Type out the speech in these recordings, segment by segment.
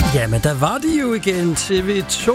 Jamen, der var de jo igen, TV2,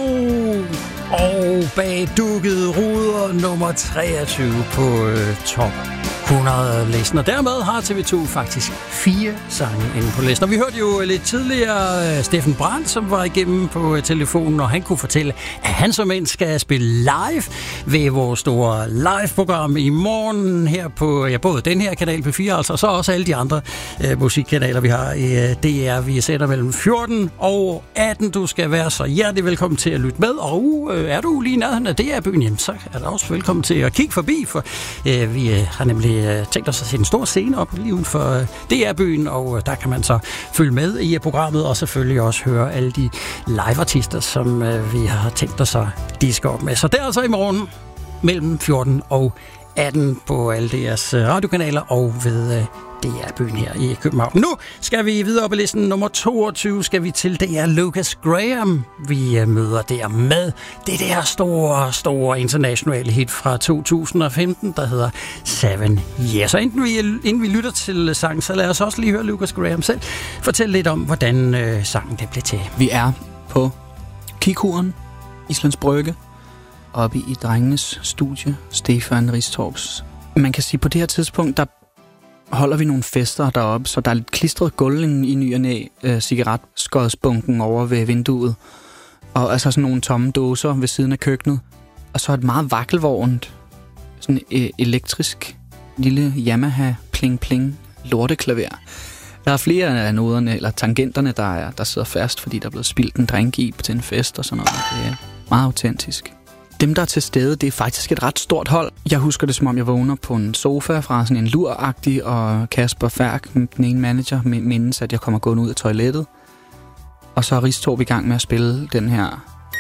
og bag dukkede ruder nummer 23 på top 100-listen. Og dermed har TV2 faktisk 4 sange inde på listen. Og vi hørte jo lidt tidligere Steffen Brandt, som var igennem på telefonen, og han kunne fortælle, at han som en skal spille live ved vores store live-program i morgen her på både den her kanal P4, altså, og så også alle de andre musikkanaler, vi har i DR. Vi sætter mellem 14 og 18. Du skal være så hjertelig velkommen til at lytte med, og er du lige nærheden af DR-byen, jamen, så er du også velkommen til at kigge forbi, for vi har nemlig tænkt os at sætte en stor scene op lige uden for DR-byen, og der kan man så følge med i programmet, og selvfølgelig også høre alle de live-artister, som vi har tænkt os at diske op med. Så det er altså i morgen mellem 14 og 18 på alle deres radiokanaler og ved DR-byen her i København. Nu skal vi videre på listen. Nummer 22 skal vi til. Det er Lucas Graham. Vi møder der med det der store internationale hit fra 2015, der hedder 7 Years. Og inden vi lytter til sangen, så lad os også lige høre Lucas Graham selv fortælle lidt om, hvordan sangen det blev til. Vi er på Kikuren, Islands Brygge, oppe i drengenes studie, Stefan Ristorps. Man kan sige, på det her tidspunkt, der holder vi nogle fester deroppe, så der er lidt klistret gulv i ny og næ, cigaretskodsbunken over ved vinduet, og altså sådan nogle tomme dåser ved siden af køkkenet, og så et meget vakkelvognt, sådan elektrisk lille Yamaha pling-pling lorteklaver. Der er flere af noderne, eller tangenterne, der sidder fast, fordi der er blevet spildt en drink i til en fest og sådan noget. Det er meget autentisk. Dem, der er til stede, det er faktisk et ret stort hold. Jeg husker det, som om jeg vågner på en sofa fra sådan en luragtig, og Kasper Færk, den ene manager, mindes, at jeg kommer gående ud af toilettet. Og så er Ristorp i gang med at spille den her.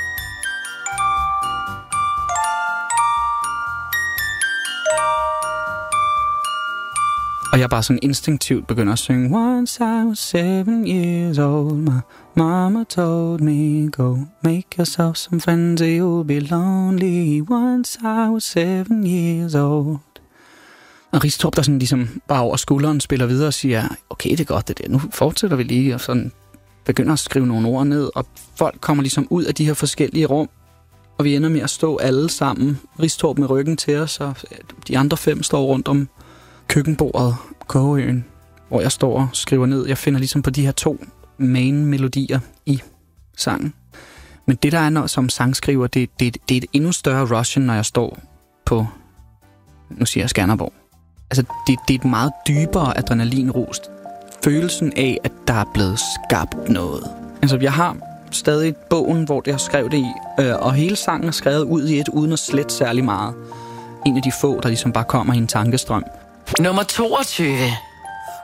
Og jeg bare sådan instinktivt begynder at synge. Once I was 7 years old, my mama told me, go make yourself some friends or you'll be lonely. Once I was 7 years old. Og Ristorp, der sådan ligesom bare over skulderen spiller videre og siger, okay, det er godt det der, nu fortsætter vi lige, og sådan begynder at skrive nogle ord ned, og folk kommer ligesom ud af de her forskellige rum, og vi ender med at stå alle sammen. Ristorp med ryggen til os, og de andre 5 står rundt om køkkenbordet, Kogeøen, hvor jeg står og skriver ned. Jeg finder ligesom på de her 2 main-melodier i sangen. Men det, der er som sangskriver, det er et endnu større rush, når jeg står på, nu siger jeg Skanderborg. Altså, det er et meget dybere adrenalinrus. Følelsen af, at der er blevet skabt noget. Altså, jeg har stadig bogen, hvor jeg skrev det i, og hele sangen er skrevet ud i et, uden at slette særlig meget. En af de få, der ligesom bare kommer i en tankestrøm. Nummer 22.